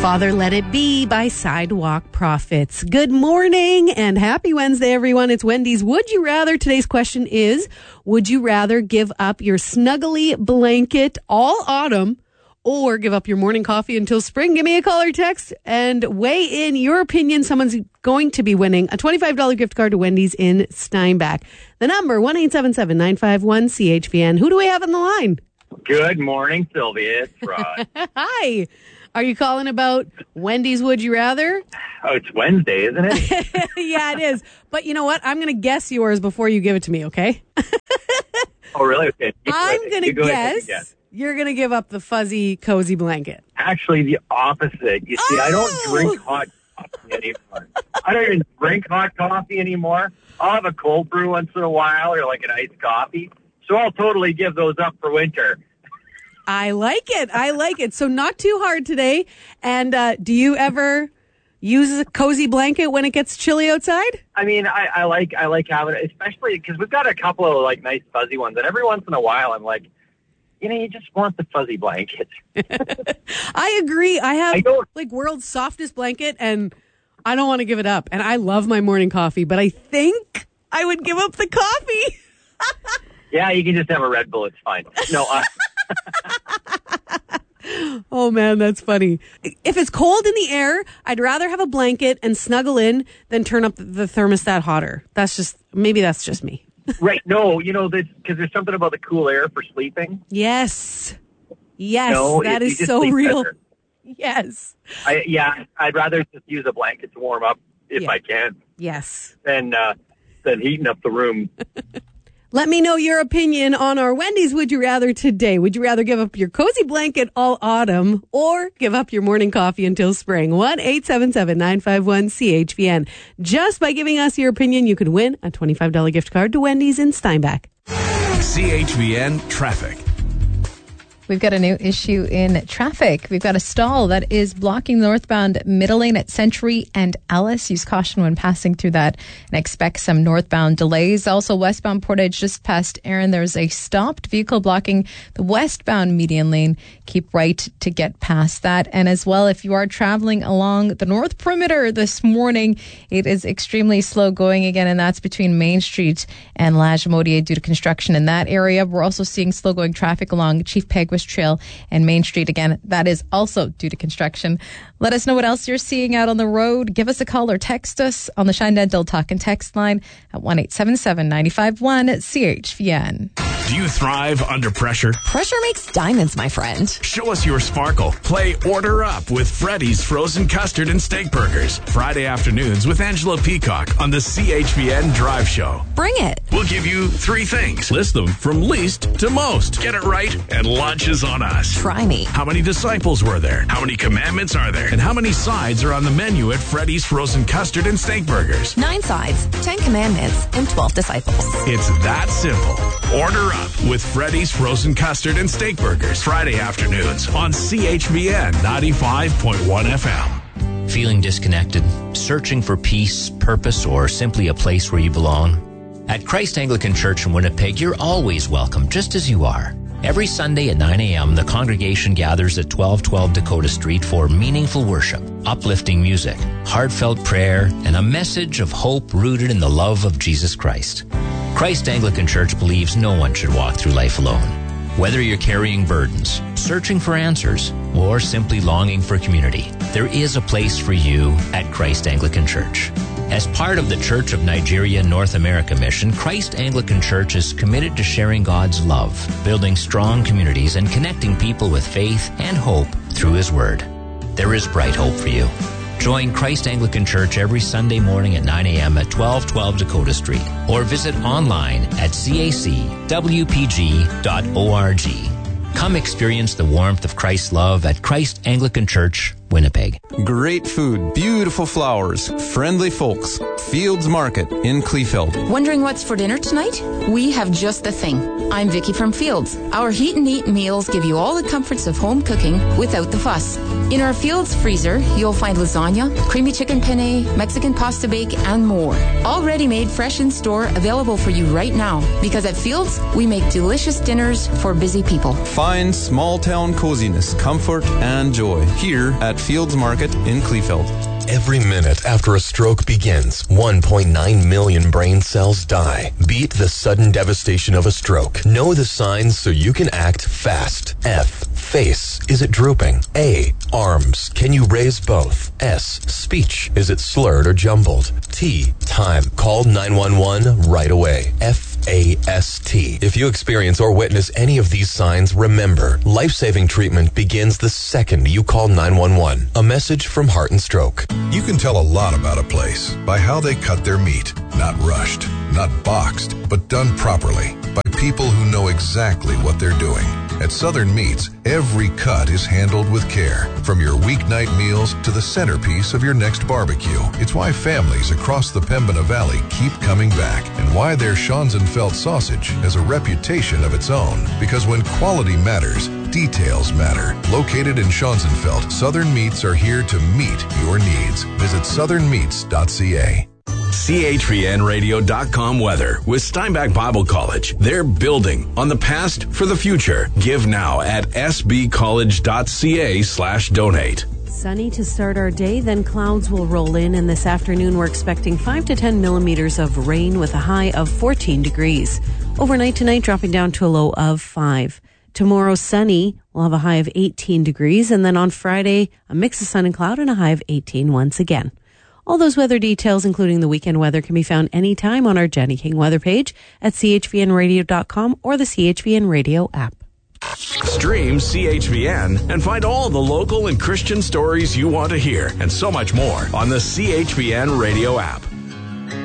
Father Let It Be by Sidewalk Prophets. Good morning and happy Wednesday, everyone. It's Wendy's Would You Rather. Today's question is, would you rather give up your snuggly blanket all autumn or give up your morning coffee until spring? Give me a call or text and weigh in your opinion. Someone's going to be winning a $25 gift card to Wendy's in Steinbach. The number, 1-877-951-CHVN. Who do we have on the line? Good morning, Sylvia. It's Rod. Hi. Are you calling about Wendy's Would You Rather? Oh, it's Wednesday, isn't it? Yeah, it is. But you know what? I'm going to guess yours before you give it to me, okay? Oh, really? Okay. I'm going to guess you're going to give up the fuzzy, cozy blanket. Actually, the opposite. You see, I don't drink hot coffee anymore. I don't even drink hot coffee anymore. I'll have a cold brew once in a while or like an iced coffee. So I'll totally give those up for winter. I like it. So not too hard today. And do you ever use a cozy blanket when it gets chilly outside? I mean, I like having it, especially because we've got a couple of like nice fuzzy ones. And every once in a while, I'm like, you just want the fuzzy blanket. I agree. I have like world's softest blanket, and I don't want to give it up. And I love my morning coffee, but I think I would give up the coffee. Yeah, you can just have a Red Bull. It's fine. No, Oh, man, that's funny. If it's cold in the air, I'd rather have a blanket and snuggle in than turn up the thermostat hotter. Maybe that's just me. Right. No, because there's something about the cool air for sleeping. Yes, that is so real. Better. Yes. I'd rather just use a blanket to warm up if I can. Yes. Than heating up the room. Let me know your opinion on our Wendy's Would You Rather today. Would you rather give up your cozy blanket all autumn or give up your morning coffee until spring? 1-877-951-CHVN. Just by giving us your opinion, you could win a $25 gift card to Wendy's in Steinbach. CHVN Traffic. We've got a new issue in traffic. We've got a stall that is blocking the northbound middle lane at Century and Ellis. Use caution when passing through that and expect some northbound delays. Also, westbound Portage just past Erin, there's a stopped vehicle blocking the westbound median lane. Keep right to get past that. And as well, if you are traveling along the north perimeter this morning, it is extremely slow going again, and that's between Main Street and Lagimodiere due to construction in that area. We're also seeing slow going traffic along Chief Peguis Trail and Main Street. Again, that is also due to construction. Let us know what else you're seeing out on the road. Give us a call or text us on the Shine Dental Talk and Text line at 1-877-951-CHVN. Do you thrive under pressure? Pressure makes diamonds, my friend. Show us your sparkle. Play Order Up with Freddy's Frozen Custard and Steak Burgers. Friday afternoons with Angela Peacock on the CHVN Drive Show. Bring it. We'll give you 3 things. List them from least to most. Get it right, and lunch is on us. Try me. How many disciples were there? How many commandments are there? And how many sides are on the menu at Freddy's Frozen Custard and Steak Burgers? 9 sides, 10 commandments, and 12 disciples. It's that simple. Order up with Freddy's Frozen Custard and Steak Burgers. Friday afternoons on CHVN 95.1 FM. Feeling disconnected, searching for peace, purpose, or simply a place where you belong? At Christ Anglican Church in Winnipeg, you're always welcome, just as you are. Every Sunday at 9 a.m., the congregation gathers at 1212 Dakota Street for meaningful worship, uplifting music, heartfelt prayer, and a message of hope rooted in the love of Jesus Christ. Christ Anglican Church believes no one should walk through life alone. Whether you're carrying burdens, searching for answers, or simply longing for community, there is a place for you at Christ Anglican Church. As part of the Church of Nigeria North America mission, Christ Anglican Church is committed to sharing God's love, building strong communities, and connecting people with faith and hope through His Word. There is bright hope for you. Join Christ Anglican Church every Sunday morning at 9 a.m. at 1212 Dakota Street, or visit online at cacwpg.org. Come experience the warmth of Christ's love at Christ Anglican Church, Winnipeg. Great food, beautiful flowers, friendly folks. Fields Market in Kleefeld. Wondering what's for dinner tonight? We have just the thing. I'm Vicky from Fields. Our heat and eat meals give you all the comforts of home cooking without the fuss. In our Fields freezer, you'll find lasagna, creamy chicken penne, Mexican pasta bake, and more. All ready-made, fresh in store, available for you right now. Because at Fields, we make delicious dinners for busy people. Find small-town coziness, comfort, and joy here at at Fields Market in Kleefeld. Every minute after a stroke begins, 1.9 million brain cells die. Beat the sudden devastation of a stroke. Know the signs so you can act fast. F. Face. Is it drooping? A. Arms. Can you raise both? S. Speech. Is it slurred or jumbled? T. Time. Call 911 right away. FAST. If you experience or witness any of these signs, remember, life-saving treatment begins the second you call 911. A message from Heart and Stroke. You can tell a lot about a place by how they cut their meat. Not rushed, not boxed, but done properly by people who know exactly what they're doing. At Southern Meats, every cut is handled with care, from your weeknight meals to the centerpiece of your next barbecue. It's why families across the Pembina Valley keep coming back, and why their Schonzenfeld sausage has a reputation of its own. Because when quality matters, details matter. Located in Schonzenfeld, Southern Meats are here to meet your needs. Visit southernmeats.ca. CHVNradio.com weather with Steinbach Bible College. They're building on the past for the future. Give now at sbcollege.ca/donate. Sunny to start our day, then clouds will roll in, and this afternoon we're expecting 5 to 10 millimeters of rain with a high of 14 degrees. Overnight tonight, dropping down to a low of 5. Tomorrow, sunny, we'll have a high of 18 degrees, and then on Friday, a mix of sun and cloud and a high of 18 once again. All those weather details, including the weekend weather, can be found anytime on our Jenny King weather page at chvnradio.com or the CHVN Radio app. Stream CHVN and find all the local and Christian stories you want to hear and so much more on the CHVN Radio app.